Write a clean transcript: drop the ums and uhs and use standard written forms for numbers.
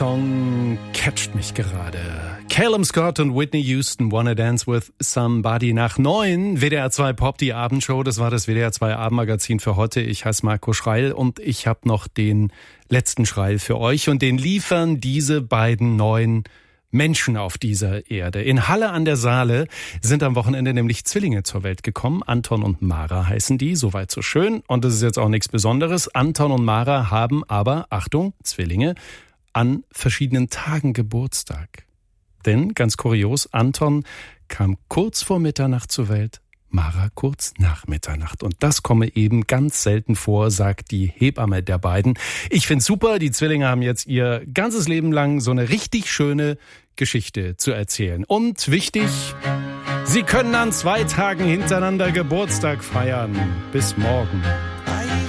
Song catcht mich gerade. Callum Scott und Whitney Houston, Wanna Dance with Somebody. Nach 9, WDR 2 Pop, die Abendshow. Das war das WDR 2 Abendmagazin für heute. Ich heiße Marco Schreil und ich habe noch den letzten Schreil für euch. Und den liefern diese beiden neuen Menschen auf dieser Erde. In Halle an der Saale sind am Wochenende nämlich Zwillinge zur Welt gekommen. Anton und Mara heißen die, soweit so schön. Und das ist jetzt auch nichts Besonderes. Anton und Mara haben aber, Achtung, Zwillinge, an verschiedenen Tagen Geburtstag. Denn, ganz kurios, Anton kam kurz vor Mitternacht zur Welt, Mara kurz nach Mitternacht. Und das komme eben ganz selten vor, sagt die Hebamme der beiden. Ich find's super, die Zwillinge haben jetzt ihr ganzes Leben lang so eine richtig schöne Geschichte zu erzählen. Und wichtig, sie können an 2 Tagen hintereinander Geburtstag feiern. Bis morgen.